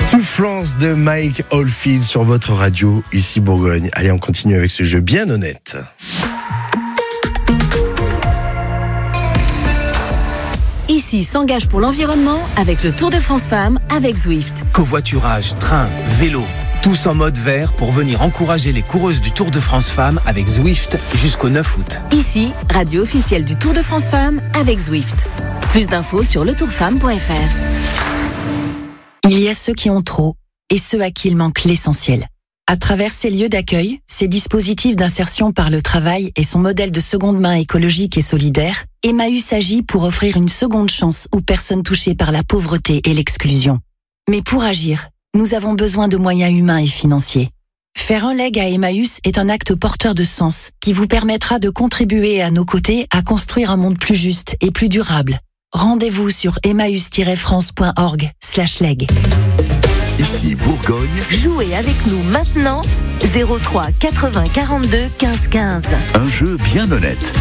To France de Mike Oldfield sur votre radio, ici Bourgogne. Allez, on continue avec ce jeu bien honnête. Ici s'engage pour l'environnement avec le Tour de France Femmes avec Zwift. Covoiturage, train, vélo, tous en mode vert pour venir encourager les coureuses du Tour de France Femmes avec Zwift jusqu'au 9 août. Ici, radio officielle du Tour de France Femmes avec Zwift. Plus d'infos sur letourfemme.fr. Il y a ceux qui ont trop et ceux à qui il manque l'essentiel. À travers ces lieux d'accueil, ces dispositifs d'insertion par le travail et son modèle de seconde main écologique et solidaire, Emmaüs agit pour offrir une seconde chance aux personnes touchées par la pauvreté et l'exclusion. Mais pour agir, nous avons besoin de moyens humains et financiers. Faire un leg à Emmaüs est un acte porteur de sens qui vous permettra de contribuer à nos côtés à construire un monde plus juste et plus durable. Rendez-vous sur emmaüs-france.org/leg. Ici Bourgogne. Jouez avec nous maintenant 03 80 42 15 15. Un jeu bien honnête.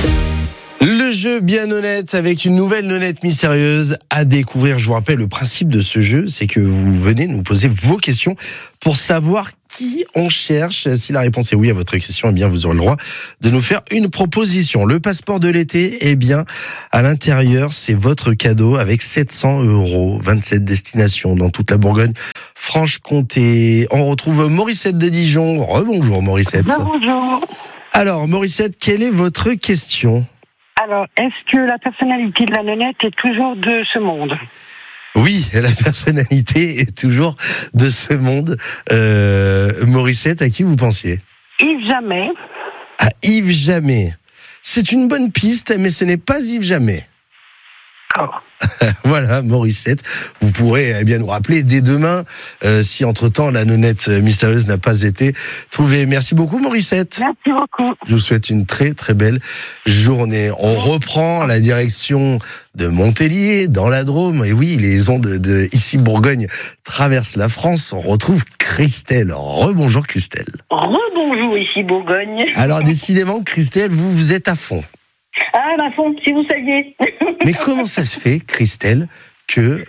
Le jeu bien honnête avec une nouvelle nonnette mystérieuse à découvrir. Je vous rappelle, le principe de ce jeu, c'est que vous venez nous poser vos questions pour savoir qui on cherche. Si la réponse est oui à votre question, eh bien vous aurez le droit de nous faire une proposition. Le passeport de l'été, eh bien à l'intérieur, c'est votre cadeau avec 700 €, 27 destinations dans toute la Bourgogne, Franche-Comté. On retrouve Morissette de Dijon. Rebonjour Morissette. Bonjour. Alors Morissette, quelle est votre question ? Alors, est-ce que la personnalité de la nonnette est toujours de ce monde ? Oui, la personnalité est toujours de ce monde. Morissette, à qui vous pensiez ? Yves Jamais. À Yves Jamais. C'est une bonne piste, mais ce n'est pas Yves Jamais. Oh. Voilà, Morissette, vous pourrez bien nous rappeler dès demain si entre-temps la nonnette mystérieuse n'a pas été trouvée. Merci beaucoup Morissette. Merci beaucoup. Je vous souhaite une très très belle journée. On reprend la direction de Montélier, dans la Drôme. Et oui, les ondes de Ici Bourgogne traversent la France. On retrouve Christelle. Rebonjour Christelle. Rebonjour Ici Bourgogne. Alors décidément Christelle, vous êtes à fond. Ah, ma fond, si vous saviez. Mais comment ça se fait, Christelle, que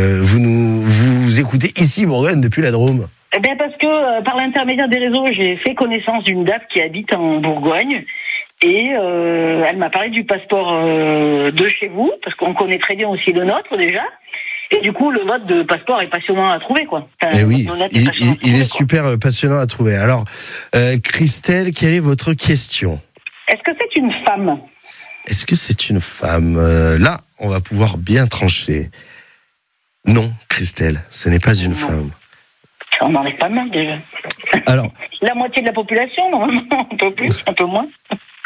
vous écoutez Ici Bourgogne depuis la Drôme ? Eh bien, parce que par l'intermédiaire des réseaux, j'ai fait connaissance d'une dame qui habite en Bourgogne. Et elle m'a parlé du passeport de chez vous, parce qu'on connaît très bien aussi le nôtre déjà. Et du coup, le vote de passeport est passionnant à trouver, quoi. Enfin, eh oui, il est super passionnant à trouver. Alors, Christelle, quelle est votre question ? Est-ce que c'est une femme ? Est-ce que c'est une femme ? Là, on va pouvoir bien trancher. Non, Christelle, ce n'est pas une femme. On en est pas mal déjà. Alors, la moitié de la population, normalement, un peu plus, un peu moins. Comment ?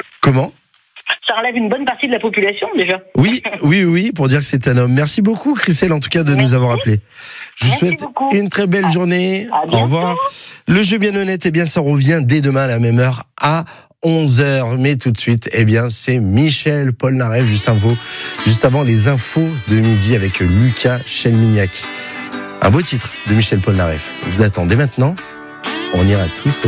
Ça enlève une bonne partie de la population déjà. Oui, pour dire que c'est un homme. Merci beaucoup, Christelle, en tout cas, de nous avoir appelés. Je vous souhaite une très belle journée. Au revoir. Le jeu bien honnête, eh bien, ça revient dès demain à la même heure à 11h. Mais tout de suite, eh bien, c'est Michel Polnareff, juste avant les infos de midi avec Lucas Chelmignac. Un beau titre de Michel Polnareff. Vous attendez maintenant. On ira tous